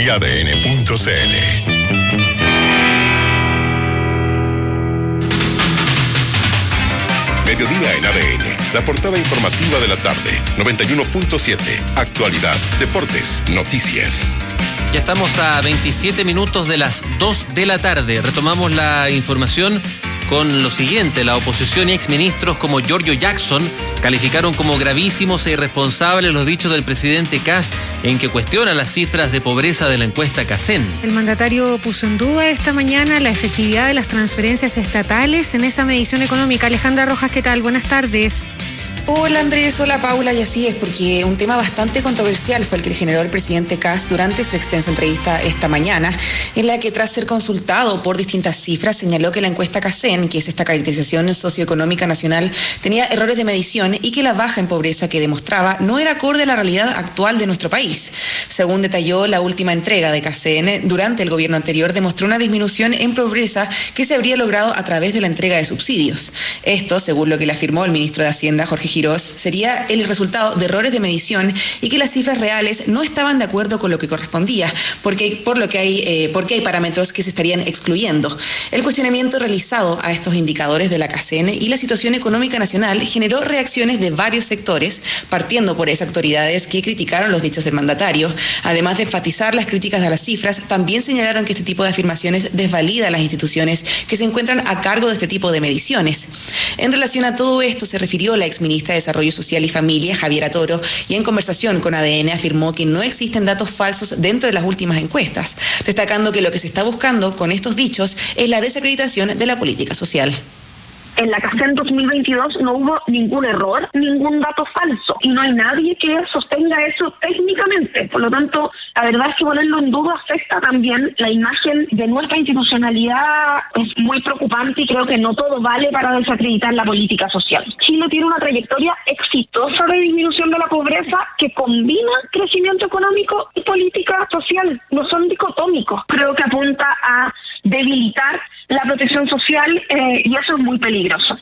y ADN.cl. Mediodía en ADN, la portada informativa de la tarde, 91.7, actualidad, deportes, noticias. Ya estamos a 27 minutos de las 2 de la tarde. Retomamos la información con lo siguiente. La oposición y exministros como Giorgio Jackson calificaron como gravísimos e irresponsables los dichos del presidente Kast en que cuestiona las cifras de pobreza de la encuesta CACEN. El mandatario puso en duda esta mañana la efectividad de las transferencias estatales en esa medición económica. Alejandra Rojas, ¿qué tal? Buenas tardes. Hola Andrés, hola Paula, y así es, porque un tema bastante controversial fue el que generó el presidente Kast durante su extensa entrevista esta mañana, en la que tras ser consultado por distintas cifras señaló que la encuesta CACEN, que es esta caracterización socioeconómica nacional, tenía errores de medición y que la baja en pobreza que demostraba no era acorde a la realidad actual de nuestro país. Según detalló, la última entrega de CACEN durante el gobierno anterior demostró una disminución en pobreza que se habría logrado a través de la entrega de subsidios. Esto, según lo que le afirmó el ministro de Hacienda, Jorge Girós, sería el resultado de errores de medición y que las cifras reales no estaban de acuerdo con lo que correspondía, porque hay parámetros que se estarían excluyendo. El cuestionamiento realizado a estos indicadores de la CACEN y la situación económica nacional generó reacciones de varios sectores, partiendo por esas autoridades que criticaron los dichos del mandatario. Además de enfatizar las críticas a las cifras, también señalaron que este tipo de afirmaciones desvalida a las instituciones que se encuentran a cargo de este tipo de mediciones. En relación a todo esto se refirió la exministra de Desarrollo Social y Familia, Javiera Toro, y en conversación con ADN afirmó que no existen datos falsos dentro de las últimas encuestas, destacando que lo que se está buscando con estos dichos es la desacreditación de la política social. En la CACEN 2022 no hubo ningún error, ningún dato falso, y no hay nadie que sostenga eso técnicamente. Por lo tanto, la verdad es que ponerlo en duda afecta también la imagen de nuestra institucionalidad. Es muy preocupante y creo que no todo vale para desacreditar la política social. Chile tiene una trayectoria exitosa de disminución de la pobreza que combina crecimiento económico y política social. No son dicotómicos. Creo que apunta a debilitar la protección social y eso es muy peligroso.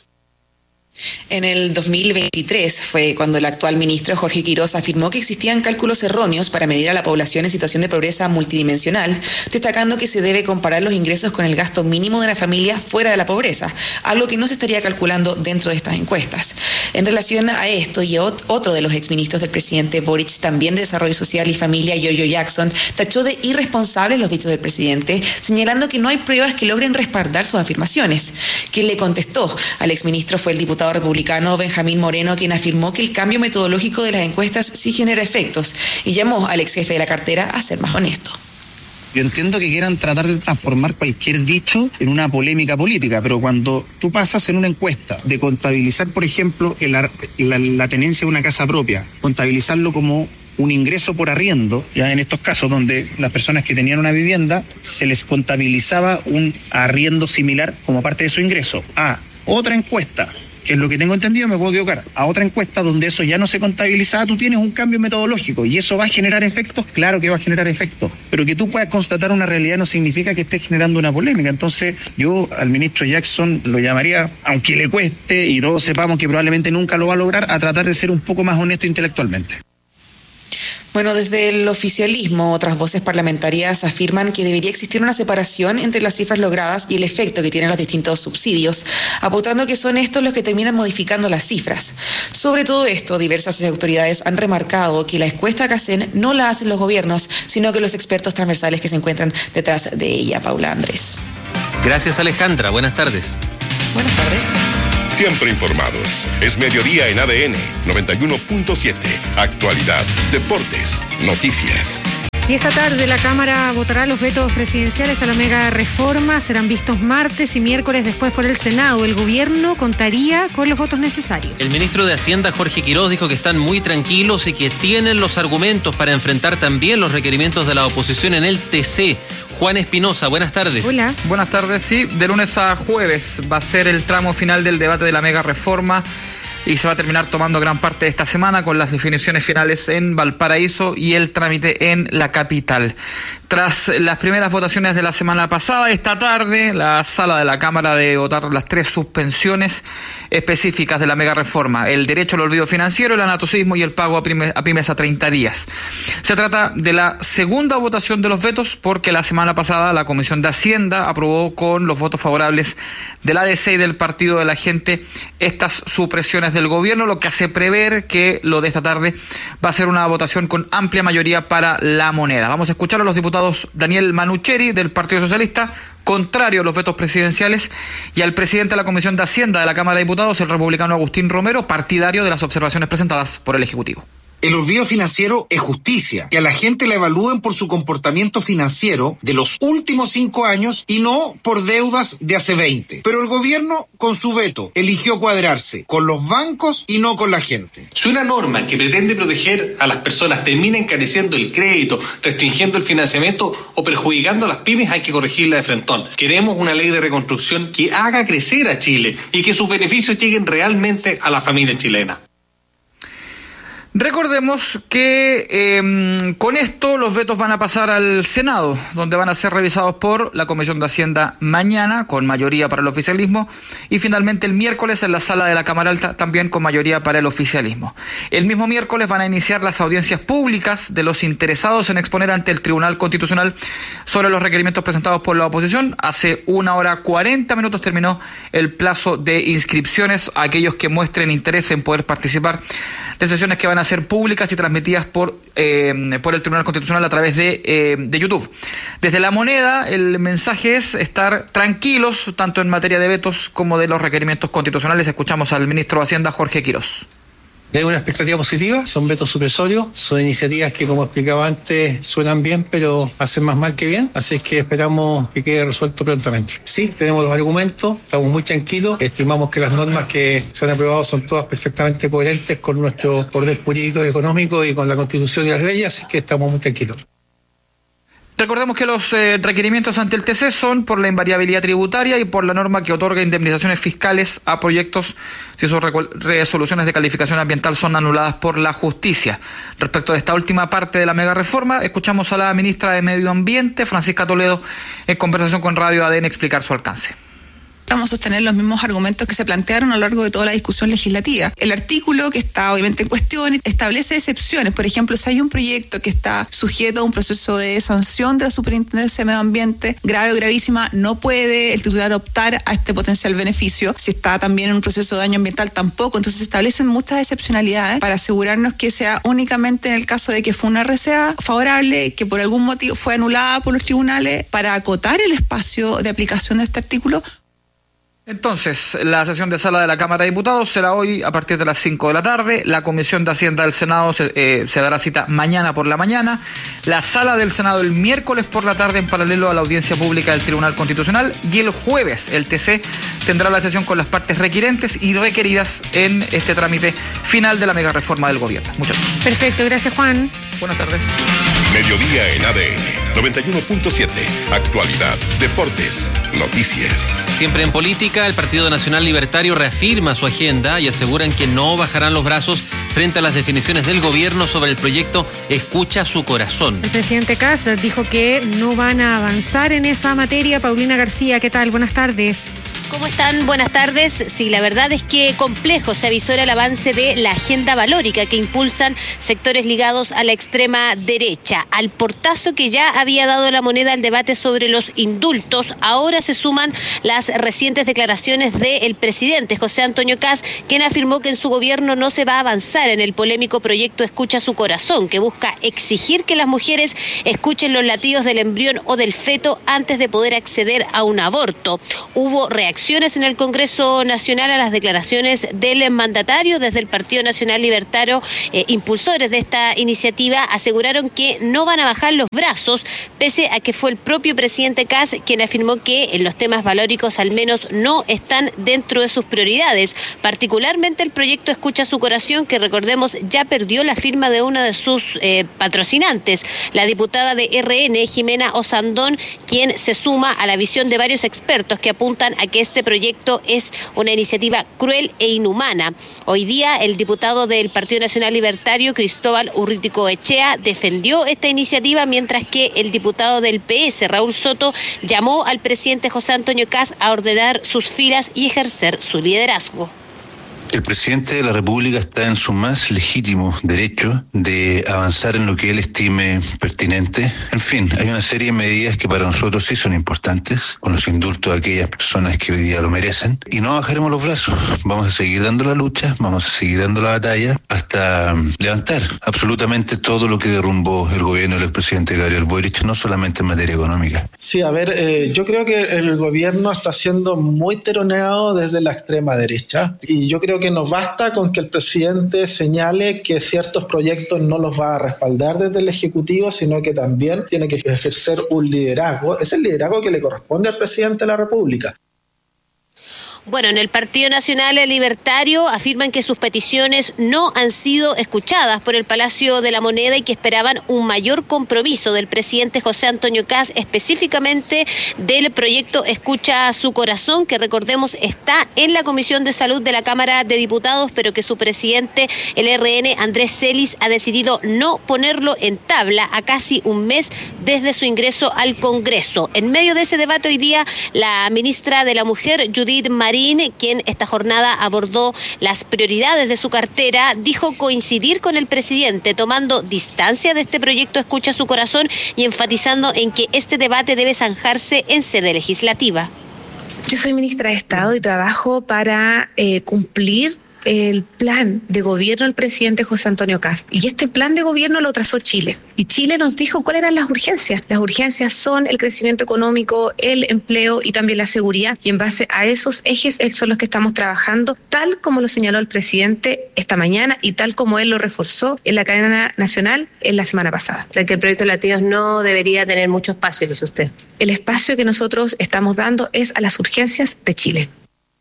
En el 2023 fue cuando el actual ministro Jorge Girós afirmó que existían cálculos erróneos para medir a la población en situación de pobreza multidimensional, destacando que se debe comparar los ingresos con el gasto mínimo de una familia fuera de la pobreza, algo que no se estaría calculando dentro de estas encuestas. En relación a esto, y otro de los exministros del presidente Boric, también de Desarrollo Social y Familia, Giorgio Jackson, tachó de irresponsables los dichos del presidente, señalando que no hay pruebas que logren respaldar sus afirmaciones. Quien le contestó al exministro fue el diputado republicano Benjamín Moreno, quien afirmó que el cambio metodológico de las encuestas sí genera efectos y llamó al ex jefe de la cartera a ser más honesto. Yo entiendo que quieran tratar de transformar cualquier dicho en una polémica política, pero cuando tú pasas en una encuesta de contabilizar, por ejemplo, la tenencia de una casa propia, contabilizarlo como un ingreso por arriendo, ya en estos casos donde las personas que tenían una vivienda se les contabilizaba un arriendo similar como parte de su ingreso, a otra encuesta, que es lo que tengo entendido, me puedo equivocar, a otra encuesta donde eso ya no se contabilizaba, tú tienes un cambio metodológico y eso va a generar efectos, claro que va a generar efectos, pero que tú puedas constatar una realidad no significa que estés generando una polémica. Entonces yo al ministro Jackson lo llamaría, aunque le cueste y todos sepamos que probablemente nunca lo va a lograr, a tratar de ser un poco más honesto intelectualmente. Bueno, desde el oficialismo, otras voces parlamentarias afirman que debería existir una separación entre las cifras logradas y el efecto que tienen los distintos subsidios, apuntando que son estos los que terminan modificando las cifras. Sobre todo esto, diversas autoridades han remarcado que la encuesta CACEN no la hacen los gobiernos, sino que los expertos transversales que se encuentran detrás de ella. Paula Andrés. Gracias, Alejandra. Buenas tardes. Buenas tardes. Siempre informados. Es Mediodía en ADN 91.7. Actualidad, deportes, noticias. Y esta tarde la Cámara votará los vetos presidenciales a la mega reforma. Serán vistos martes y miércoles después por el Senado. El gobierno contaría con los votos necesarios. El ministro de Hacienda, Jorge Girós, dijo que están muy tranquilos y que tienen los argumentos para enfrentar también los requerimientos de la oposición en el TC. Juan Espinosa, buenas tardes. Hola. Buenas tardes, sí. De lunes a jueves va a ser el tramo final del debate de la mega reforma. y se va a terminar tomando gran parte de esta semana con las definiciones finales en Valparaíso y el trámite en la capital. Tras las primeras votaciones de la semana pasada, esta tarde la sala de la Cámara debe votar las 3 suspensiones específicas de la mega reforma: el derecho al olvido financiero, el anatocismo y el pago a pymes a 30 días. Se trata de la segunda votación de los vetos, porque la semana pasada la Comisión de Hacienda aprobó con los votos favorables del ADC y del Partido de la Gente estas supresiones del gobierno, lo que hace prever que lo de esta tarde va a ser una votación con amplia mayoría para La Moneda. Vamos a escuchar a los diputados Daniel Manucheri del Partido Socialista, contrario a los vetos presidenciales, y al presidente de la Comisión de Hacienda de la Cámara de Diputados, el republicano Agustín Romero, partidario de las observaciones presentadas por el Ejecutivo. El olvido financiero es justicia, que a la gente la evalúen por su comportamiento financiero de los últimos 5 años y no por deudas de hace 20. Pero el gobierno, con su veto, eligió cuadrarse con los bancos y no con la gente. Si una norma que pretende proteger a las personas termina encareciendo el crédito, restringiendo el financiamiento o perjudicando a las pymes, hay que corregirla de frentón. Queremos una ley de reconstrucción que haga crecer a Chile y que sus beneficios lleguen realmente a la familia chilena. Recordemos que con esto los vetos van a pasar al Senado, donde van a ser revisados por la Comisión de Hacienda mañana, con mayoría para el oficialismo, y finalmente el miércoles en la sala de la Cámara Alta, también con mayoría para el oficialismo. El mismo miércoles van a iniciar las audiencias públicas de los interesados en exponer ante el Tribunal Constitucional sobre los requerimientos presentados por la oposición. Hace 1:40 terminó el plazo de inscripciones a aquellos que muestren interés en poder participar de sesiones que van a ser públicas y transmitidas por el Tribunal Constitucional a través de YouTube. Desde La Moneda, el mensaje es estar tranquilos, tanto en materia de vetos como de los requerimientos constitucionales. Escuchamos al ministro de Hacienda, Jorge Quirós. Hay una expectativa positiva, son vetos supresorios, son iniciativas que, como explicaba antes, suenan bien, pero hacen más mal que bien, así que esperamos que quede resuelto prontamente. Sí, tenemos los argumentos, estamos muy tranquilos, estimamos que las normas que se han aprobado son todas perfectamente coherentes con nuestro orden jurídico y económico y con la Constitución y las leyes, así que estamos muy tranquilos. Recordemos que los requerimientos ante el TC son por la invariabilidad tributaria y por la norma que otorga indemnizaciones fiscales a proyectos si sus resoluciones de calificación ambiental son anuladas por la justicia. Respecto de esta última parte de la mega reforma, escuchamos a la ministra de Medio Ambiente, Francisca Toledo, en conversación con Radio ADN, explicar su alcance. Vamos a sostener los mismos argumentos que se plantearon a lo largo de toda la discusión legislativa. El artículo que está obviamente en cuestión establece excepciones. Por ejemplo, si hay un proyecto que está sujeto a un proceso de sanción de la Superintendencia de Medio Ambiente, grave o gravísima, no puede el titular optar a este potencial beneficio. Si está también en un proceso de daño ambiental, tampoco. Entonces se establecen muchas excepcionalidades para asegurarnos que sea únicamente en el caso de que fue una RCA favorable, que por algún motivo fue anulada por los tribunales, para acotar el espacio de aplicación de este artículo. Entonces, la sesión de sala de la Cámara de Diputados será hoy a partir de las 5 de la tarde. La Comisión de Hacienda del Senado se dará cita mañana por la mañana. La sala del Senado el miércoles por la tarde, en paralelo a la audiencia pública del Tribunal Constitucional. Y el jueves el TC tendrá la sesión con las partes requirentes y requeridas en este trámite final de la mega reforma del gobierno. Muchas gracias. Perfecto, gracias Juan. Buenas tardes. Mediodía en ADN 91.7. Actualidad, deportes, noticias. Siempre en política, el Partido Nacional Libertario reafirma su agenda y aseguran que no bajarán los brazos frente a las definiciones del gobierno sobre el proyecto Escucha su Corazón. El presidente Kast dijo que no van a avanzar en esa materia. Paulina García, ¿qué tal? Buenas tardes. ¿Cómo están? Buenas tardes. Sí, la verdad es que complejo se avisora el avance de la agenda valórica que impulsan sectores ligados a la extrema derecha. Al portazo que ya había dado La Moneda al debate sobre los indultos, ahora se suman las recientes declaraciones del presidente José Antonio Kast, quien afirmó que en su gobierno no se va a avanzar en el polémico proyecto Escucha su Corazón, que busca exigir que las mujeres escuchen los latidos del embrión o del feto antes de poder acceder a un aborto. Hubo reacciones en el Congreso Nacional a las declaraciones del mandatario. Desde el Partido Nacional Libertario, impulsores de esta iniciativa aseguraron que no van a bajar los brazos, pese a que fue el propio presidente Kast quien afirmó que en los temas valóricos al menos no están dentro de sus prioridades, particularmente el proyecto Escucha su Corazón, que recordemos ya perdió la firma de una de sus patrocinantes, la diputada de RN, Jimena Osandón, quien se suma a la visión de varios expertos que apuntan a que es este proyecto es una iniciativa cruel e inhumana. Hoy día el diputado del Partido Nacional Libertario, Cristóbal Urruticoechea, defendió esta iniciativa, mientras que el diputado del PS, Raúl Soto, llamó al presidente José Antonio Kast a ordenar sus filas y ejercer su liderazgo. El presidente de la República está en su más legítimo derecho de avanzar en lo que él estime pertinente. En fin, hay una serie de medidas que para nosotros sí son importantes, con los indultos a aquellas personas que hoy día lo merecen, y no bajaremos los brazos. Vamos a seguir dando la lucha, vamos a seguir dando la batalla hasta levantar absolutamente todo lo que derrumbó el gobierno del expresidente Gabriel Boric, no solamente en materia económica. Sí, a ver, yo creo que el gobierno está siendo muy tironeado desde la extrema derecha, y yo creo que nos basta con que el presidente señale que ciertos proyectos no los va a respaldar desde el Ejecutivo, sino que también tiene que ejercer un liderazgo. Es el liderazgo que le corresponde al presidente de la República. Bueno, en el Partido Nacional Libertario afirman que sus peticiones no han sido escuchadas por el Palacio de la Moneda y que esperaban un mayor compromiso del presidente José Antonio Kast, específicamente del proyecto Escucha a su Corazón, que recordemos está en la Comisión de Salud de la Cámara de Diputados, pero que su presidente, el RN, Andrés Celis, ha decidido no ponerlo en tabla a casi un mes desde su ingreso al Congreso. En medio de ese debate hoy día, la ministra de la Mujer, Judith Marín, quien esta jornada abordó las prioridades de su cartera, dijo coincidir con el presidente, tomando distancia de este proyecto Escucha su Corazón y enfatizando en que este debate debe zanjarse en sede legislativa. Yo soy ministra de Estado y trabajo para cumplir el plan de gobierno del presidente José Antonio Kast. Y este plan de gobierno lo trazó Chile. Y Chile nos dijo cuáles eran las urgencias. Las urgencias son el crecimiento económico, el empleo y también la seguridad. Y en base a esos ejes son los que estamos trabajando, tal como lo señaló el presidente esta mañana y tal como él lo reforzó en la cadena nacional en la semana pasada. O sea, que el proyecto de latidos no debería tener mucho espacio, dice usted. El espacio que nosotros estamos dando es a las urgencias de Chile.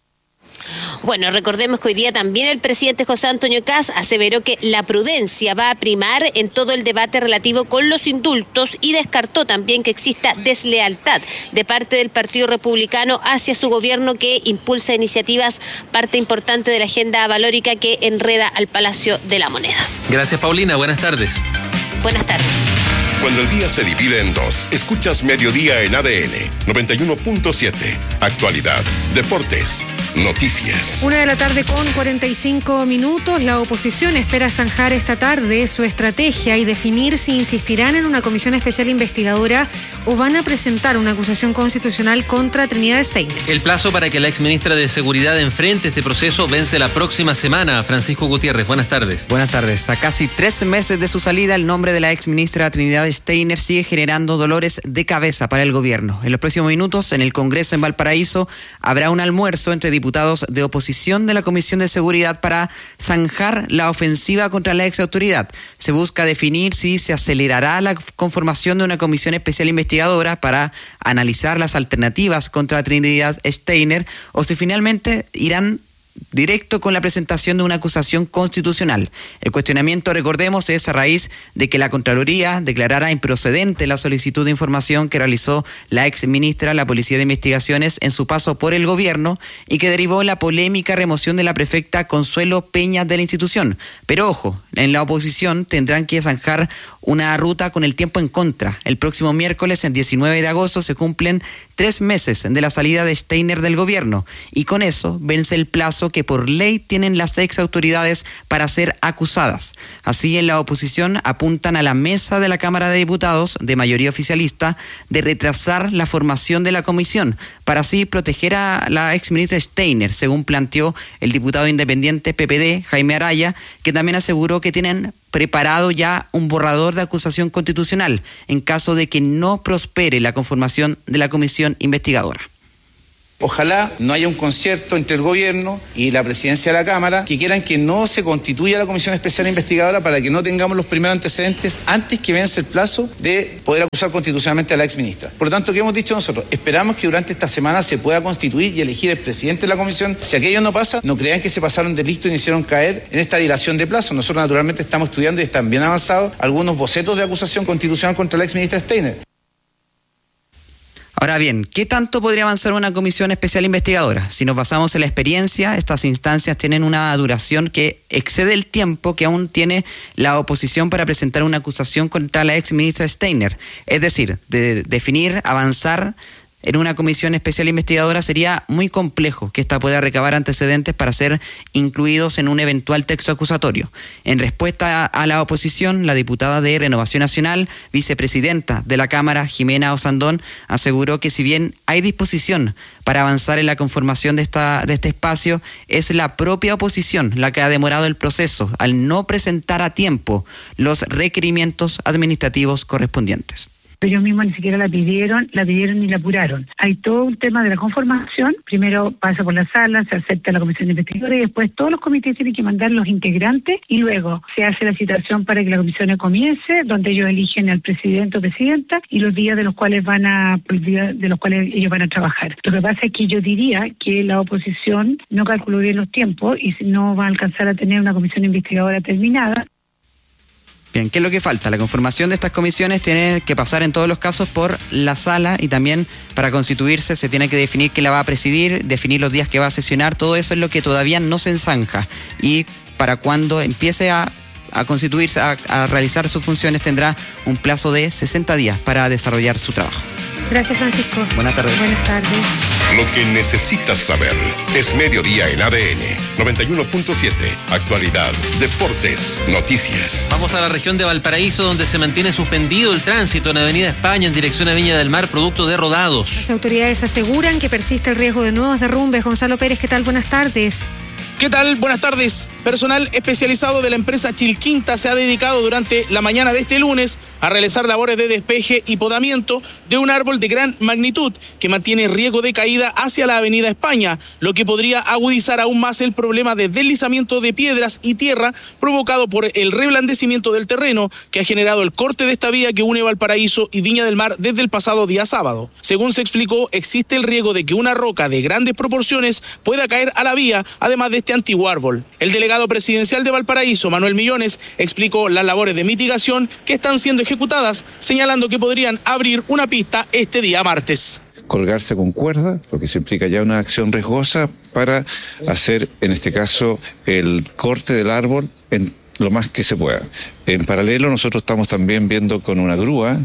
Bueno, recordemos que hoy día también el presidente José Antonio Kast aseveró que la prudencia va a primar en todo el debate relativo con los indultos y descartó también que exista deslealtad de parte del Partido Republicano hacia su gobierno, que impulsa iniciativas, parte importante de la agenda valórica que enreda al Palacio de la Moneda. Gracias, Paulina. Buenas tardes. Buenas tardes. Cuando el día se divide en dos, escuchas Mediodía en ADN 91.7. Actualidad, deportes, noticias. 1:45 p.m. La oposición espera zanjar esta tarde su estrategia y definir si insistirán en una comisión especial investigadora o van a presentar una acusación constitucional contra Trinidad Steiner. El plazo para que la exministra de Seguridad enfrente este proceso vence la próxima semana. Francisco Gutiérrez, buenas tardes. Buenas tardes. A casi 3 meses de su salida, el nombre de la exministra Trinidad Steiner sigue generando dolores de cabeza para el gobierno. En los próximos minutos, en el Congreso en Valparaíso, habrá un almuerzo entre diputados de oposición de la Comisión de Seguridad para zanjar la ofensiva contra la exautoridad. Se busca definir si se acelerará la conformación de una comisión especial investigadora para analizar las alternativas contra Trinidad Steiner o si finalmente irán directo con la presentación de una acusación constitucional. El cuestionamiento, recordemos, es a raíz de que la Contraloría declarara improcedente la solicitud de información que realizó la ex ministra de la Policía de Investigaciones en su paso por el gobierno y que derivó la polémica remoción de la prefecta Consuelo Peña de la institución. Pero ojo, en la oposición tendrán que zanjar una ruta con el tiempo en contra. El próximo miércoles, el 19 de agosto, se cumplen 3 meses de la salida de Steiner del gobierno y con eso vence el plazo que por ley tienen las ex autoridades para ser acusadas. Así, en la oposición apuntan a la mesa de la Cámara de Diputados de mayoría oficialista de retrasar la formación de la comisión para así proteger a la exministra Steiner, según planteó el diputado independiente PPD, Jaime Araya, que también aseguró que tienen preparado ya un borrador de acusación constitucional en caso de que no prospere la conformación de la comisión investigadora. Ojalá no haya un concierto entre el gobierno y la presidencia de la Cámara que quieran que no se constituya la Comisión Especial Investigadora para que no tengamos los primeros antecedentes antes que vence el plazo de poder acusar constitucionalmente a la exministra. Por lo tanto, ¿qué hemos dicho nosotros? Esperamos que durante esta semana se pueda constituir y elegir el presidente de la comisión. Si aquello no pasa, no crean que se pasaron de listo y nos hicieron caer en esta dilación de plazo. Nosotros naturalmente estamos estudiando y están bien avanzados algunos bocetos de acusación constitucional contra la exministra Steiner. Ahora bien, ¿qué tanto podría avanzar una comisión especial investigadora? Si nos basamos en la experiencia, estas instancias tienen una duración que excede el tiempo que aún tiene la oposición para presentar una acusación contra la ex ministra Steiner. Es decir, de definir, avanzar en una comisión especial investigadora sería muy complejo que ésta pueda recabar antecedentes para ser incluidos en un eventual texto acusatorio. En respuesta a la oposición, la diputada de Renovación Nacional, vicepresidenta de la Cámara, Jimena Osandón, aseguró que si bien hay disposición para avanzar en la conformación de este espacio, es la propia oposición la que ha demorado el proceso al no presentar a tiempo los requerimientos administrativos correspondientes. Ellos mismos ni siquiera la pidieron ni la apuraron. Hay todo un tema de la conformación. Primero pasa por la sala, se acepta la comisión de investigadores y después todos los comités tienen que mandar los integrantes y luego se hace la citación para que la comisión comience, donde ellos eligen al presidente o presidenta y los días de los cuales ellos van a trabajar. Lo que pasa es que yo diría que la oposición no calculó bien los tiempos y no va a alcanzar a tener una comisión investigadora terminada. Bien, ¿qué es lo que falta? La conformación de estas comisiones tiene que pasar en todos los casos por la sala y también para constituirse se tiene que definir quién la va a presidir, definir los días que va a sesionar, todo eso es lo que todavía no se enzanja y para cuando empiece a constituirse, a realizar sus funciones tendrá un plazo de 60 días para desarrollar su trabajo. Gracias, Francisco. Buenas tardes. Buenas tardes. Lo que necesitas saber es Mediodía en ADN 91.7. Actualidad, deportes, noticias. Vamos a la región de Valparaíso, donde se mantiene suspendido el tránsito en Avenida España en dirección a Viña del Mar, producto de rodados. Las autoridades aseguran que persiste el riesgo de nuevos derrumbes. Gonzalo Pérez, ¿qué tal? Buenas tardes. ¿Qué tal? Buenas tardes. Personal especializado de la empresa Chilquinta se ha dedicado durante la mañana de este lunes a realizar labores de despeje y podamiento de un árbol de gran magnitud que mantiene riesgo de caída hacia la avenida España, lo que podría agudizar aún más el problema de deslizamiento de piedras y tierra provocado por el reblandecimiento del terreno que ha generado el corte de esta vía que une Valparaíso y Viña del Mar desde el pasado día sábado. Según se explicó, existe el riesgo de que una roca de grandes proporciones pueda caer a la vía, además de este antiguo árbol. El delegado presidencial de Valparaíso, Manuel Millones, explicó las labores de mitigación que están siendo ejecutadas, señalando que podrían abrir una pista este día martes. Colgarse con cuerda, lo que se implica ya una acción riesgosa para hacer, en este caso, el corte del árbol en lo más que se pueda. En paralelo, nosotros estamos también viendo con una grúa,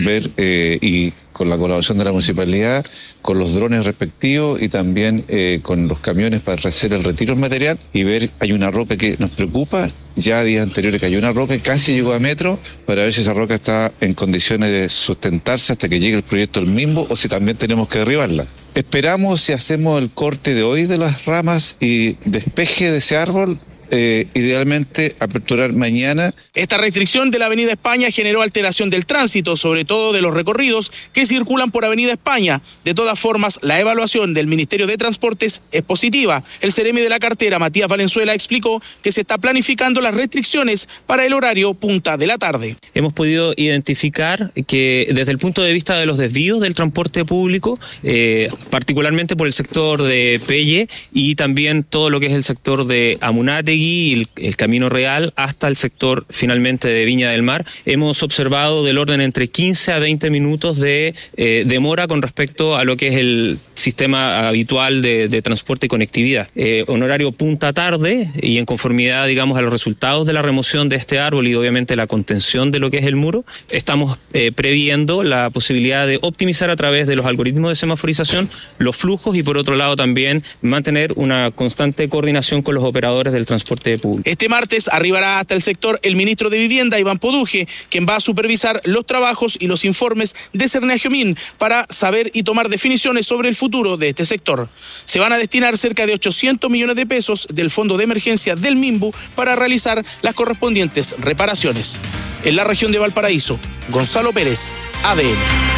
y con la colaboración de la municipalidad, con los drones respectivos y también con los camiones para hacer el retiro del material y ver, hay una roca que nos preocupa, ya días anteriores cayó una roca y casi llegó a metro, para ver si esa roca está en condiciones de sustentarse hasta que llegue el proyecto del mismo o si también tenemos que derribarla. Esperamos, si hacemos el corte de hoy de las ramas y despeje de ese árbol, idealmente aperturar mañana. Esta restricción de la Avenida España generó alteración del tránsito, sobre todo de los recorridos que circulan por Avenida España. De todas formas, la evaluación del Ministerio de Transportes es positiva. El seremi de la cartera, Matías Valenzuela, explicó que se está planificando las restricciones para el horario punta de la tarde. Hemos podido identificar que desde el punto de vista de los desvíos del transporte público, particularmente por el sector de Pelle y también todo lo que es el sector de Amunátegui y el Camino Real hasta el sector finalmente de Viña del Mar, hemos observado del orden entre 15 a 20 minutos de demora con respecto a lo que es el sistema habitual de transporte y conectividad. Un horario punta tarde y en conformidad, digamos, a los resultados de la remoción de este árbol y obviamente la contención de lo que es el muro, estamos previendo la posibilidad de optimizar a través de los algoritmos de semaforización los flujos y por otro lado también mantener una constante coordinación con los operadores del transporte público. Este martes arribará hasta el sector el ministro de Vivienda, Iván Poduje, quien va a supervisar los trabajos y los informes de Cernagiomín para saber y tomar definiciones sobre el futuro de este sector. Se van a destinar cerca de 800 millones de pesos del Fondo de Emergencia del MIMBU para realizar las correspondientes reparaciones. En la región de Valparaíso, Gonzalo Pérez, ADN.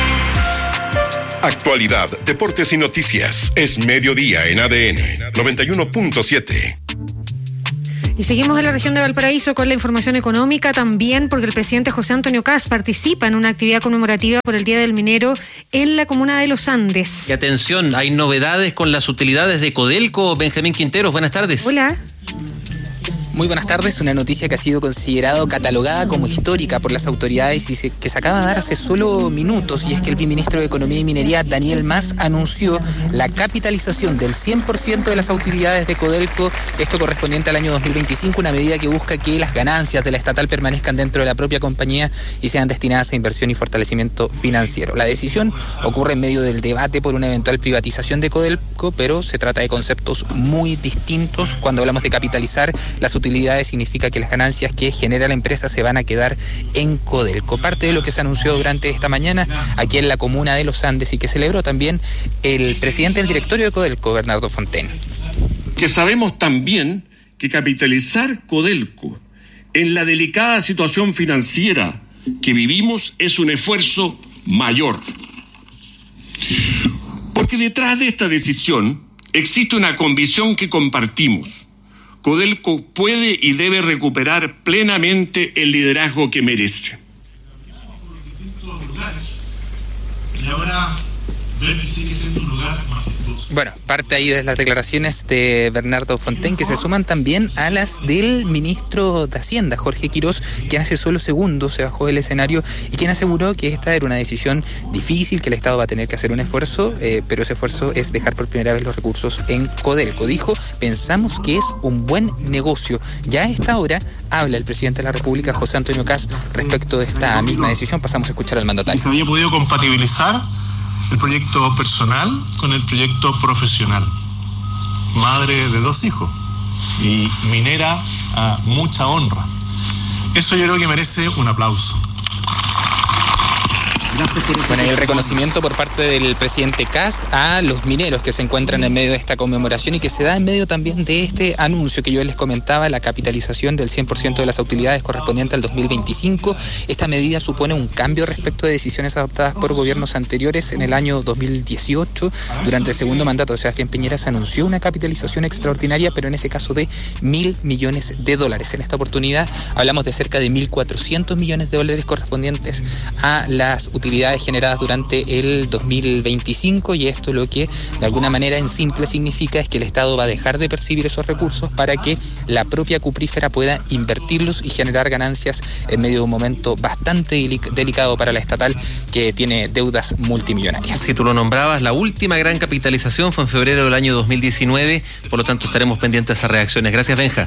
Actualidad, deportes y noticias. Es Mediodía en ADN 91.7. Y seguimos en la región de Valparaíso con la información económica también, porque el presidente José Antonio Kast participa en una actividad conmemorativa por el Día del Minero en la comuna de Los Andes. Y atención, hay novedades con las utilidades de Codelco. Benjamín Quinteros, buenas tardes. Hola. Muy buenas tardes. Una noticia que ha sido catalogada como histórica por las autoridades y que se acaba de dar hace solo minutos, y es que el viceministro de Economía y Minería, Daniel Mas, anunció la capitalización del 100% de las utilidades de Codelco, esto correspondiente al año 2025, una medida que busca que las ganancias de la estatal permanezcan dentro de la propia compañía y sean destinadas a inversión y fortalecimiento financiero. La decisión ocurre en medio del debate por una eventual privatización de Codelco, pero se trata de conceptos muy distintos. Cuando hablamos de capitalizar las utilidades, significa que las ganancias que genera la empresa se van a quedar en Codelco. Parte de lo que se anunció durante esta mañana aquí en la comuna de Los Andes y que celebró también el presidente del directorio de Codelco, Bernardo Fontaine. Que sabemos también que capitalizar Codelco en la delicada situación financiera que vivimos es un esfuerzo mayor. Porque detrás de esta decisión existe una convicción que compartimos. Codelco puede y debe recuperar plenamente el liderazgo que merece. Y ahora ver que sigue siendo un lugar majestuoso. Bueno, parte ahí de las declaraciones de Bernardo Fontaine, que se suman también a las del ministro de Hacienda, Jorge Quirós, quien hace solo segundos se bajó del escenario y quien aseguró que esta era una decisión difícil, que el Estado va a tener que hacer un esfuerzo, pero ese esfuerzo es dejar por primera vez los recursos en Codelco. Dijo, pensamos que es un buen negocio. Ya a esta hora habla el presidente de la República, José Antonio Kast, respecto de esta misma decisión. Pasamos a escuchar al mandatario. Se había podido compatibilizar el proyecto personal con el proyecto profesional. Madre de 2 hijos y minera a mucha honra. Eso yo creo que merece un aplauso. Bueno, y el reconocimiento por parte del presidente Kast a los mineros que se encuentran en medio de esta conmemoración y que se da en medio también de este anuncio que yo les comentaba, la capitalización del 100% de las utilidades correspondiente al 2025. Esta medida supone un cambio respecto de decisiones adoptadas por gobiernos anteriores. En el año 2018, durante el segundo mandato de Sebastián Piñera, se anunció una capitalización extraordinaria, pero en ese caso de $1.000 millones. En esta oportunidad hablamos de cerca de $1.400 millones correspondientes a las utilidades generadas durante el 2025, y esto lo que de alguna manera en simple significa es que el Estado va a dejar de percibir esos recursos para que la propia cuprífera pueda invertirlos y generar ganancias en medio de un momento bastante delicado para la estatal, que tiene deudas multimillonarias. Si tú lo nombrabas, la última gran capitalización fue en febrero del año 2019, por lo tanto estaremos pendientes a esas reacciones. Gracias, Benja.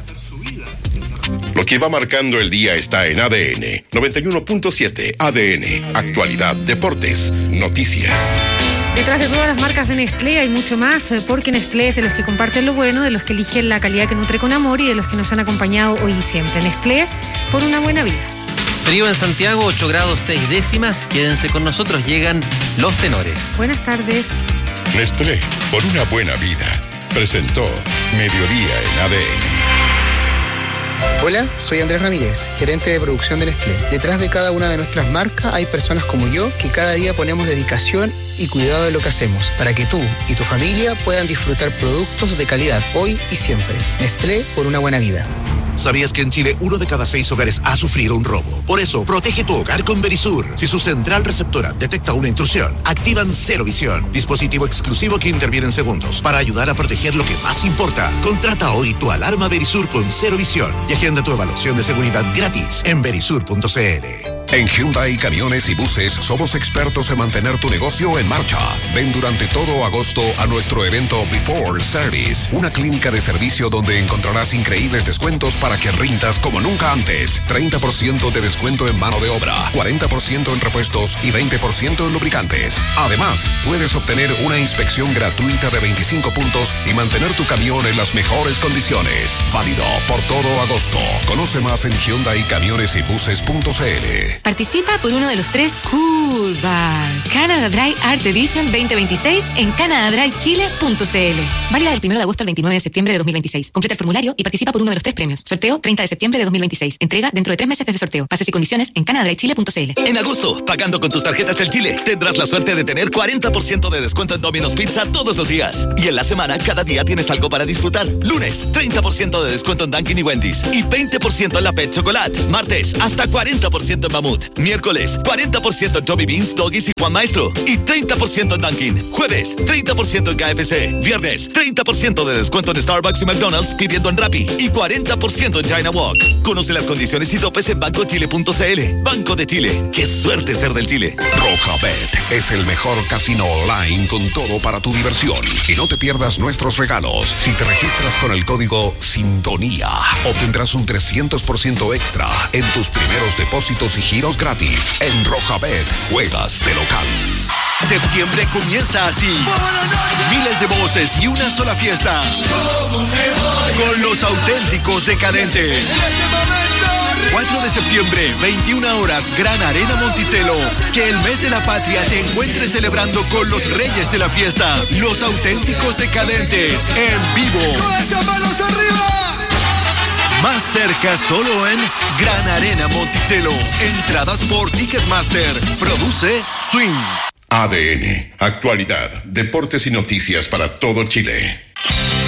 Lo que va marcando el día está en ADN 91.7. ADN, actualidad, deportes, noticias. Detrás de todas las marcas de Nestlé hay mucho más, porque Nestlé es de los que comparten lo bueno, de los que eligen la calidad que nutre con amor y de los que nos han acompañado hoy y siempre. Nestlé, por una buena vida. Frío en Santiago, 8 grados 6 décimas. Quédense con nosotros, llegan los tenores. Buenas tardes. Nestlé, por una buena vida. Presentó Mediodía en ADN. Hola, soy Andrés Ramírez, gerente de producción de Nestlé. Detrás de cada una de nuestras marcas hay personas como yo que cada día ponemos dedicación y cuidado de lo que hacemos para que tú y tu familia puedan disfrutar productos de calidad hoy y siempre. Nestlé, por una buena vida. ¿Sabías que en Chile 1 de cada 6 hogares ha sufrido un robo? Por eso, protege tu hogar con Verisur. Si su central receptora detecta una intrusión, activan Cero Visión, dispositivo exclusivo que interviene en segundos para ayudar a proteger lo que más importa. Contrata hoy tu alarma Verisur con Cero Visión y agenda tu evaluación de seguridad gratis en verisur.cl. En Hyundai Camiones y Buses somos expertos en mantener tu negocio en marcha. Ven durante todo agosto a nuestro evento Before Service, una clínica de servicio donde encontrarás increíbles descuentos para que rindas como nunca antes. 30% de descuento en mano de obra, 40% en repuestos y 20% en lubricantes. Además, puedes obtener una inspección gratuita de 25 puntos y mantener tu camión en las mejores condiciones. Válido por todo agosto. Conoce más en HyundaiCamionesyBuses.cl. Participa por uno de los 3 Cool Bar Canada Dry Art Edition 2026 en canadadrychile.cl. Válida del 1 de agosto al 29 de septiembre de 2026. Completa el formulario y participa por uno de los 3 premios. Sorteo 30 de septiembre de 2026. Entrega dentro de 3 meses desde sorteo. Bases y condiciones en canadadrychile.cl. En agosto, pagando con tus tarjetas del Chile, tendrás la suerte de tener 40% de descuento en Domino's Pizza todos los días. Y en la semana, cada día tienes algo para disfrutar. Lunes, 30% de descuento en Dunkin' y Wendy's. Y 20% en la Pet Chocolate. Martes, hasta 40% en Mamut. Miércoles, 40% en Toby Beans, Doggies y Juan Maestro. 30% y 30% en Dunkin'. Jueves, 30% en KFC. Viernes, 30% de descuento en Starbucks y McDonald's pidiendo en Rappi y 40% en China Walk. Conoce las condiciones y topes en bancochile.cl. Banco de Chile. ¡Qué suerte ser del Chile! Rojabet es el mejor casino online con todo para tu diversión. Y no te pierdas nuestros regalos. Si te registras con el código SINTONÍA, obtendrás un 300% extra en tus primeros depósitos y giros gratis. En Rojabet, juegas de local. Septiembre comienza así. Miles de voces y una sola fiesta. Con los auténticos decadentes. 4 de septiembre, 21 horas, Gran Arena Monticello. Que el mes de la patria te encuentre celebrando con los reyes de la fiesta. Los auténticos decadentes, en vivo. ¡Manos arriba! Más cerca solo en Gran Arena Monticello. Entradas por Ticketmaster. Produce Swing. ADN, actualidad, deportes y noticias para todo Chile.